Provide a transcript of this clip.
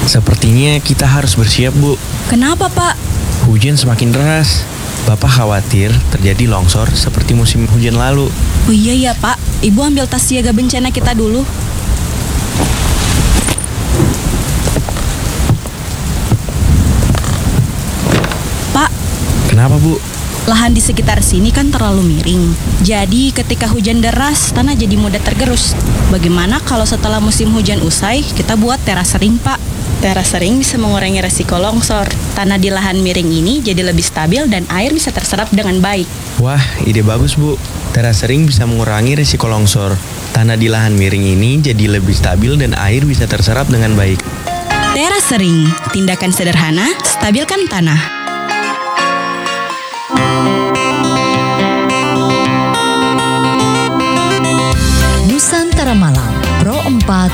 Sepertinya kita harus bersiap, Bu. Kenapa, Pak? Hujan semakin deras. Bapak khawatir terjadi longsor seperti musim hujan lalu. Oh iya ya, Pak. Ibu ambil tas siaga bencana kita dulu. Pak, Kenapa, Bu? lahan di sekitar sini kan terlalu miring. Jadi ketika hujan deras, tanah jadi mudah tergerus. Bagaimana kalau setelah musim hujan usai, kita buat terasering, Pak? Terasering bisa mengurangi resiko longsor. Tanah di lahan miring ini jadi lebih stabil dan air bisa terserap dengan baik. Wah, ide bagus, Bu. Terasering bisa mengurangi risiko longsor. Tanah di lahan miring ini jadi lebih stabil dan air bisa terserap dengan baik. Terasering, tindakan sederhana, stabilkan tanah.